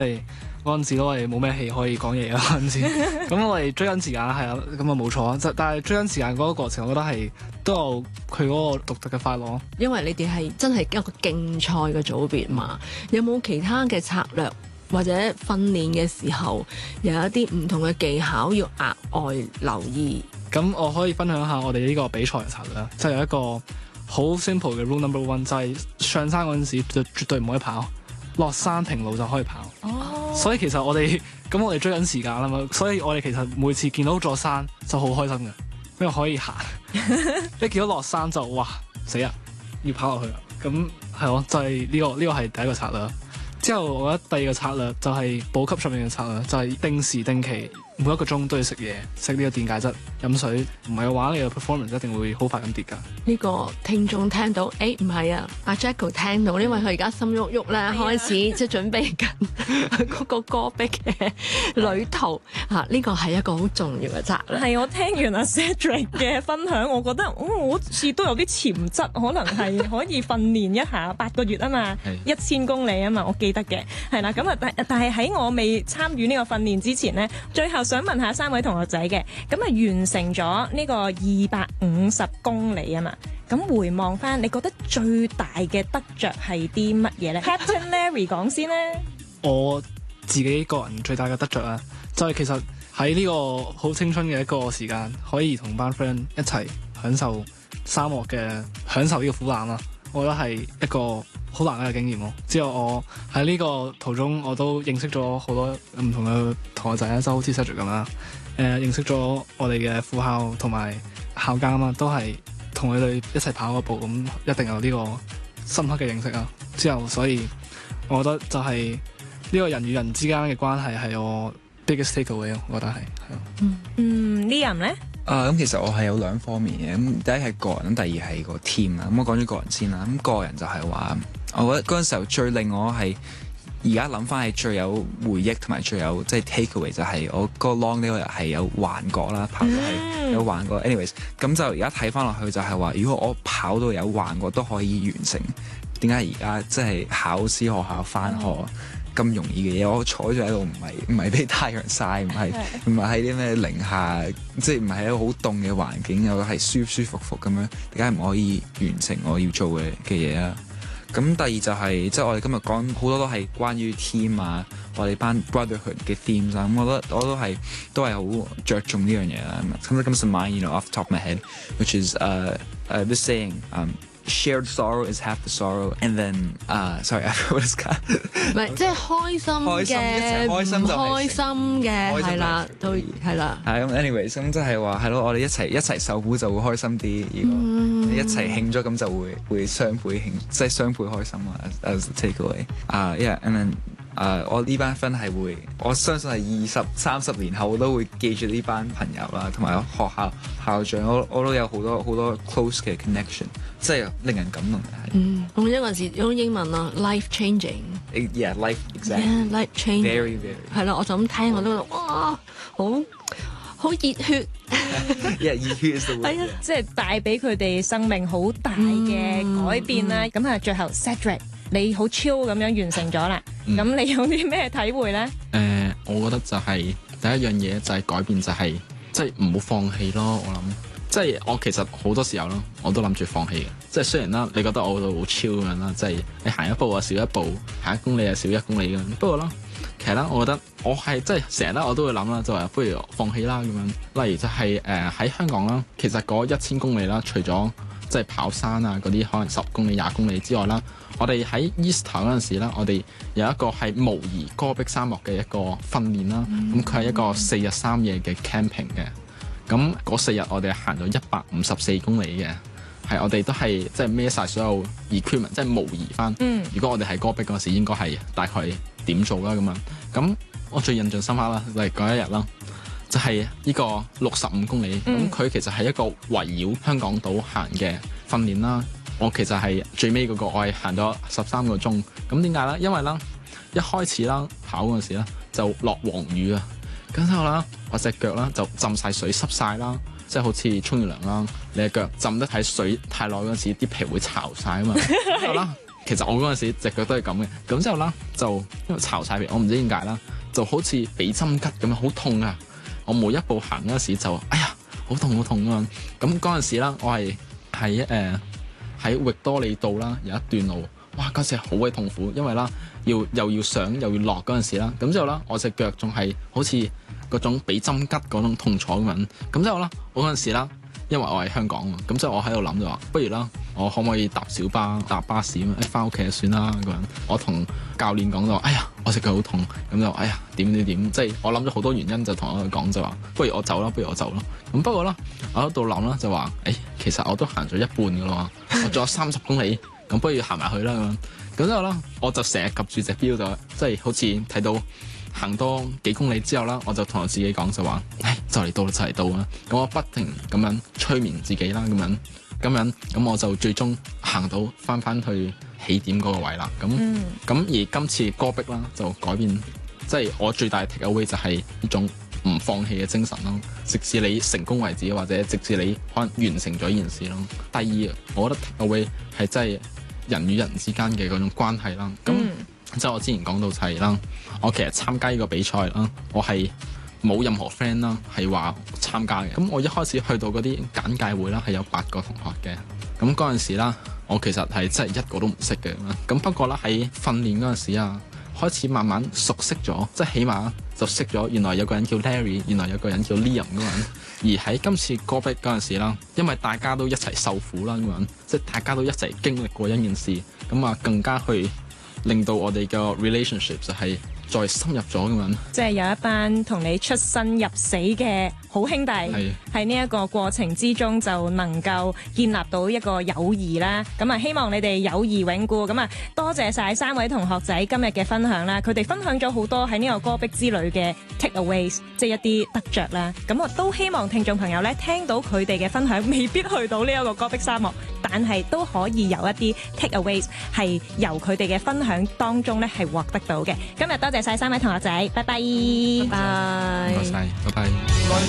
嗰陣時都係冇咩戲可以講嘢啊嗰陣時，咁我哋追緊時間係啊，咁啊冇錯啊，但係追緊時間嗰個過程，我覺得係都有佢嗰個獨特嘅快樂。 因為你哋係真係一個競賽嘅組別嘛，有冇其他嘅策略或者訓練嘅時候有一啲唔同嘅技巧要額外留意？ 咁我可以分享下我哋呢個比賽嘅策略，就係有一個好 simple 嘅 rule number one，就係上山嗰陣時就絕對唔可以跑，落山停路就可以跑。所以其實我哋追緊時間啦嘛，所以我哋其實每次見到座山就好開心嘅，因為可以行。一見到落山就哇死啦，要跑落去啦。咁係咯，就係呢個係第一個策略。之後我覺得第二個策略就係補給上面嘅策略，就係定時定期每一個鐘都要食嘢，食呢個電解質，飲水，唔係嘅話你嘅 performance 一定會好快咁跌㗎。 呢個聽眾聽到，唔係啊，阿 Jacko 聽到，因為佢而家心喐喐咧，開始即係準備緊嗰個戈壁嘅旅途嚇，呢個係一個好重要嘅策略。 係我聽完阿 Cedric 嘅分享，我覺得我好似都有啲潛質，可能係可以訓練一下8個月啊嘛，1000公里啊嘛，我記得嘅係啦。咁啊，但係喺我未參與呢個訓練之前呢，最後想問下3位同學仔嘅，咁啊完成咗呢個250公里啊嘛，咁回望翻，你覺得最大嘅得着係啲乜嘢咧？Captain Larry 講先咧。 我自己個人最大嘅得着啊，就係其實喺呢個好青春嘅一個時間，可以同班 friend 一齊享受沙漠嘅享受呢個苦難啦。我覺得係一個好難得嘅經驗咯。之後我喺呢個途中，我都認識咗好多唔同嘅同學仔啦，就好似 Cedric 咁啦。認識咗我哋嘅副校同埋校監啦，都係同佢哋一齊跑嗰步，咁一定有呢個深刻嘅認識啊。之後所以我覺得就係呢個人與人之間嘅關係係我 biggest takeaway 咯，我覺得係。 呢人咧？ 咁其實我係有兩方面嘅，咁第一係個人，第二係個 team 啦。咁我講咗個人先啦。咁個人就係話，我覺得嗰陣時候最令我係而家諗翻係最有回憶同埋最有即係 takeaway 就係我個 long 呢個日係有環角啦，跑到係有環角。anyways，咁就而家睇翻落去就係話，如果我跑到有環角都可以完成，點解而家即係考試學校翻學咁容易嘅嘢，我坐咗喺度唔係俾太陽曬，唔係喺啲咩零下，即係唔係一個好凍嘅環境，又係舒舒服服咁樣，點解唔可以完成我要做嘅嘢啊？咁第二就係即係我哋今日講好多都係關於 team 啊，我哋班 brotherhood 嘅 themes 啊，咁我覺得我都係好着重呢樣嘢啦。Something comes to mind, off the top of my head, which is the saying, shared sorrow is half the sorrow, and then sorry, I forgot what it's called. 唔係即係開心嘅，唔開心嘅係啦，都係啦。 係咁 anyways，咁即係話係咯，我哋一齊受苦就會開心啲，如果一齊慶咗咁就會雙倍慶，即係雙倍開心啊！As take away， yeah，and then 我呢班 friend 係會，我相信係20-30年後我都會記住呢班朋友啦，同埋學校校長，我都有好多 close 嘅 connection， 即係令人感動嘅。 我一個字用英文啊 ，life changing。 Yeah, life exactly. Life changing. Very. 係啦，我就咁聽我都覺得哇，好熱血。 Yeah, 熱血 is the word. 係啊，即係帶俾佢哋生命好大嘅改變啦。咁啊，最後 Cedric，你好 chill 咁樣完成咗啦。咁你有啲咩體會咧？ 我覺得就係第一樣嘢就係改變，就係即係唔好放棄咯。我諗。即係我其實好多時候咯，我都諗住放棄嘅。即係雖然啦，你覺得我好 chill 咁樣啦，即係你行一步啊少一步，行1公里啊少1公里咁。不過啦，其實咧，我覺得我係即係成日咧我都會諗啦，就話不如放棄啦咁樣。例如就係喺香港啦，其實嗰1000公里啦，除咗即係跑山啊嗰啲可能10公里、20公里之外啦，我哋喺 Easter 嗰陣時啦，我哋有一個係模擬戈壁沙漠嘅一個訓練啦。咁佢係一個4日3夜嘅 camping 嘅。咁嗰4日我哋行咗154公里嘅，係我哋都係即係孭晒所有 equipment， 即係模擬翻。如果我哋喺戈壁嗰時，應該係大概點做啦咁樣。咁我最印象深刻啦，例如嗰一日啦，就係呢個65公里。咁佢其實係一個圍繞香港島行嘅訓練啦。我其實係最尾嗰個，我係行咗13個鐘。咁點解咧？因為啦，一開始啦跑嗰陣時啦，就落黃雨啊。咁之後啦，我隻腳啦就浸晒水濕晒啦，即係好似沖完涼啦，你隻腳浸得喺水太耐嗰陣時，啲皮會巢晒啊嘛。之後啦， 其實我嗰陣時隻腳都係咁嘅，咁之後啦就因為巢晒皮，我唔知點解啦，就好似俾針吉咁樣，好痛啊！我每一步行嗰陣時就哎呀好痛好痛啊！咁嗰陣時啦，我係喺域多利道啦有一段路，哇嗰時係好鬼痛苦，因為啦又要上又要落嗰陣時啦，咁之後啦我隻腳仲係好似嗰種俾針吉嗰種痛楚咁樣，咁之後啦我嗰陣時啦。因為我喺香港嘛，咁所以我喺度諗就話，不如啦，我可唔可以搭小巴、搭巴士咁樣，翻屋企就算啦咁樣。我同教練講就話，哎呀，我隻腳好痛，咁就哎呀點，即係我諗咗好多原因，就同佢講就話，不如我走啦。咁不過啦，我喺度諗啦，就話，其實我都行咗一半噶啦，我仲有30公里，咁不如行埋去啦咁。咁之後啦，我就成日及住隻錶就，即係好似睇到。行多幾公里之後啦，我就同我自己講就話，就嚟到啦，就嚟到啦。咁我不停咁樣催眠自己啦，咁我就最終行到翻去起點嗰個位啦。咁而今次戈壁啦就改變，即係我最大嘅 take away 就係呢種唔放棄嘅精神咯。直至你成功為止，或者直至你可能完成咗呢件事咯。第二，我覺得 take away 係真係人與人之間嘅嗰種關係啦。即係我之前講到就係啦，我其實參加呢個比賽啦，我係冇任何 friend 啦，係話參加嘅。咁我一開始去到嗰啲簡介會啦，係有8個同學嘅。咁嗰陣時啦，我其實係真係一個都唔識嘅。咁不過啦，喺訓練嗰陣時啊，開始慢慢熟悉咗，即係起碼就識咗原來有個人叫 Larry， 原來有個人叫 Liam 嗰個人。而喺今次戈壁嗰陣時啦，因為大家都一齊受苦啦，咁樣即係大家都一齊經歷過一件事，咁啊更加去令到我哋嘅 relationship 就係再深入咗咁樣， 即係有一班同你出生入死嘅好兄弟，喺呢一個過程之中就能夠建立到一個友誼啦。咁啊，希望你哋友誼永固。咁啊，多謝晒3位同學仔今日嘅分享啦。佢哋分享咗好多喺呢個戈壁之旅嘅 take aways， 即係一啲得着啦。咁我都希望聽眾朋友咧聽到佢哋嘅分享，未必去到呢一個戈壁沙漠，但係都可以有一啲 take aways 係由佢哋嘅分享當中咧係獲得到嘅。今日多謝晒3位同學仔，拜拜， 拜拜， 唔該晒，拜拜。